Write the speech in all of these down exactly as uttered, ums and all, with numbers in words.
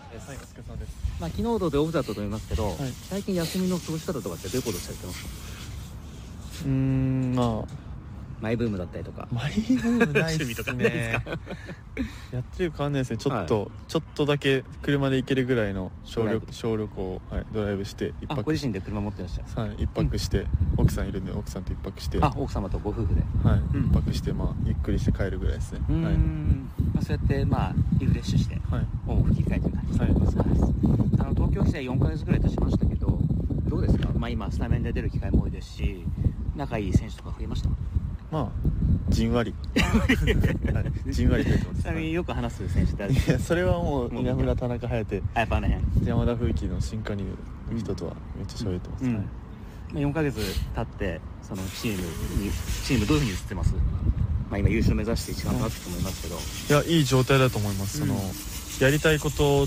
です。 はい、お疲れ様です。 まあ昨日とでオフだったと思いますけど、 はい、 最近休みの過ごし方とかってどういうことされてますか？ うーん、まあマイブームだったりとか。 マイブームないっすね。 趣味とかないですか？ やってるか変わんないですね。ちょっと、はい、ちょっとだけ車で行けるぐらいの小旅小旅行を、はい、ドライブして一泊。 あ、ご自身で車持ってらっしゃる。 はい、一泊して、うん、奥さんいるんで奥さんと一泊して。 あ、奥様とご夫婦で。 はい、うん、一泊してまあゆっくりして帰るぐらいですね。 うん、はい、まあ、そうやってまあリフレッシュして、はい、オンオフ切り替えてる感じです。はい、あの東京来てよんかげつぐらい経ちましたけど、どうですか？まあ今スタメンで出る機会も多いですし、仲いい選手とか増えました？ まあじんわりはい、じんわり増えてます。 ちなみによく話す選手ってある？ いや、それはもう稲村、田中颯、 あ、やっぱね、 山田風紀の新加入の人とはめっちゃ喋ってます。うん、はい、 よんかげつ経ってそのチームにチームどういう風に映ってます？まあ今優勝目指して一番なってと思いますけど、 いや、いい状態だと思います。うん、そのやりたいことと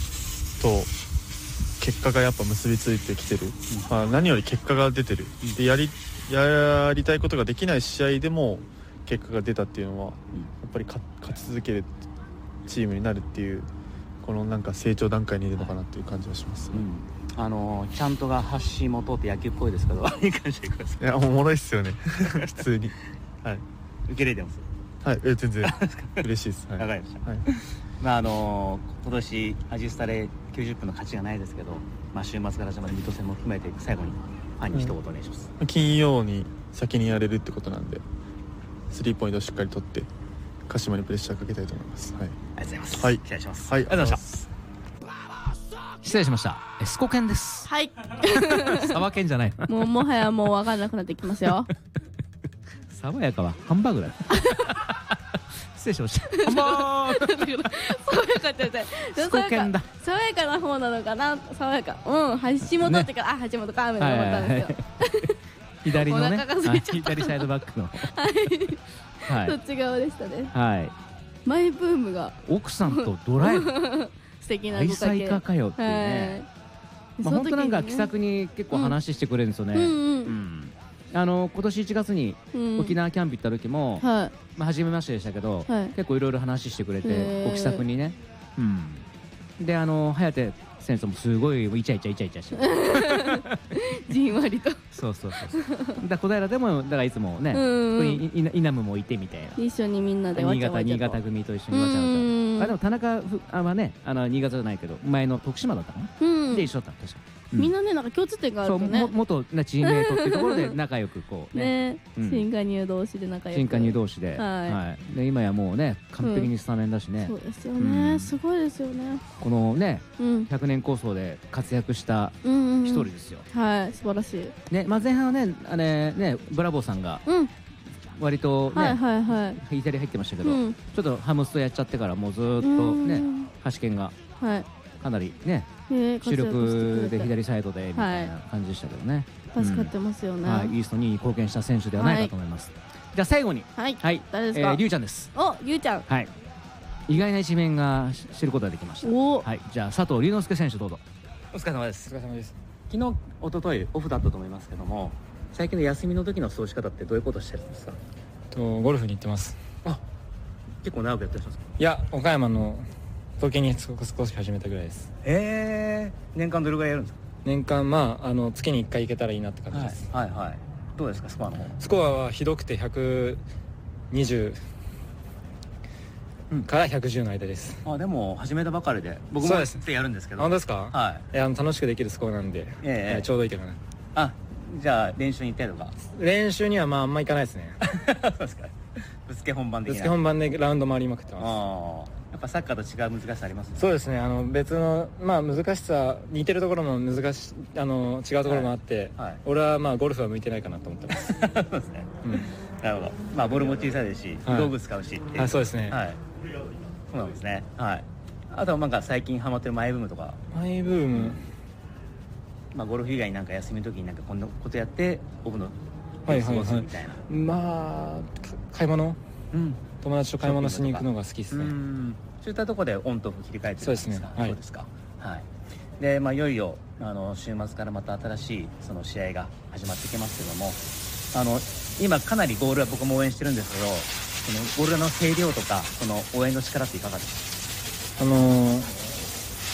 結果がやっぱ結びついてきてる、うん、まあ、何より結果が出てる、うん、でやりやりたいことができない試合でも結果が出たっていうのは、うん、やっぱり勝ち続けるチームになるっていうこのなんか成長段階にいるのかなっていう感じがします、ね。 うん、あのちゃんとが橋本って野球っぽいですけどいい感じでください。 いや、おもろいっすよね普通に、はい、 受け入れてます。 はい、え全然嬉しいです。はい、 分かりました。はい、まああの今年アジスタできゅうじゅっぷんの勝ちがないですけど、まあ、週末から始まる水戸戦も含めて最後にファンに一言お願いします。 うん、金曜に先にやれるってことなんで、スリーポイントをしっかり取って鹿島にプレッシャーかけたいと思います。はい、 ありがとうございます。 はい、 期待します。 はい、ありがとうございました。失礼しました。エスコケンです。 はいサバケンじゃない。 もうもはやもう分かんなくなってきますよ。 爽やかはハンバーグだ。失礼しました。ハンバーグ。 爽やかって言って。 エスコケンだ。 爽やかな方なのかな。爽やか。うん。橋本ってから、ね、あ、橋本かみたいな思ったんですよ。 左のね、左サイドバックの。 はい。そっち側でしたね。 はい。 マイブームが。 奥さんとドライブ。 素敵なご家庭。愛妻家かよっていうね。まあ本当なんか気さくに結構話してくれるんですよね。あの今年いちがつに沖縄キャンプ行った時も、まあ初めましてでしたけど、結構いろいろ話してくれて、お気さくにね。で、あの颯選手もすごいイチャイチャイチャイチャしてじんわりと。 そうそうそうだ、小平でもだからいつもね、イナムもいてみたいな、 一緒にみんなで新潟新潟組と一緒にわちゃわちゃ。あ、でも田中はね、あの新潟じゃないけど前の徳島だったかなで一緒だった。確かみんなね、なんか共通点があるとね、 元チームメイトっていうところで仲良くこうね、 新加入同士で仲良く、 新加入同士で、はい、で今やもうね完璧にスタメンだしね。 そうですよね、すごいですよね。 このねひゃくねん構想で活躍した一人ですよ。 はい、素晴らしいね。まあ前半はね、あれね、ブラボーさんが割とね左入ってましたけど、ちょっとハムストやっちゃってからもうずっとね橋健がかなりね主力で左サイドでみたいな感じでしたけどね。 助かってますよね。 はい、イーストに貢献した選手ではないかと思います。じゃあ最後に、 はい、誰ですか？ りゅうちゃんです。 お、りゅうちゃん。 はい。意外な一面が知ることができました。はい、じゃあ佐藤龍之介選手どうぞ。お疲れ様です。 お疲れ様です。 昨日、一昨日オフだったと思いますけども、最近の休みの時の過ごし方ってどういうことしてるんですか？ とゴルフに行ってます。 あ、結構長くやってらっしゃるんですか？ いや、岡山の東京に少し始めたぐらいです。 ええ、年間どれぐらいやるんですか？ 年間、まああの月にいっかい行けたらいいなって感じです。 はいはいはい。どうですかスコアの方？ スコアはひどくてひゃくにじゅうからひゃくじゅうの間です。 あ、でも始めたばかりで僕もってやるんですけど。 本当ですか？ はい。 いや、楽しくできるスコアなんで、ええ、ちょうどいいかな。 あ、じゃあ練習に行ったりとか？ 練習にはまああんま行かないですね。 そうですか。ぶつけ本番的な。 ぶつけ本番でラウンド回りまくってます。 ああ。やっぱサッカーと違う難しさありますね。 そうですね。あの別のまあ難しさ似てるところも難しあの違うところもあって、はいはい、俺はまあゴルフは向いてないかなと思ってます。 そうですね。うん、なるほど。まあボールも小さいですし、はい、道具使うしっていう。 あ、そうですね。 はい。そうなんですね。はい。あとはなんか最近ハマってるマイブームとか。 マイブーム。 まあゴルフ以外になんか休みの時になんかこんなことやってオフの過ごすみたいな。はいはいはい、 まあ買い物。うん。友達と買い物しに行くのが好きですね。うん、 そういったところでオンとオフ切り替えてるんですか？そうですね。はい、そうですか。はい。で、まあいよいよあの週末からまた新しいその試合が始まってきますけども、あの今かなりゴールは僕も応援してるんですけど、そのゴールの声量とかその応援の力っていかがですか？ あのー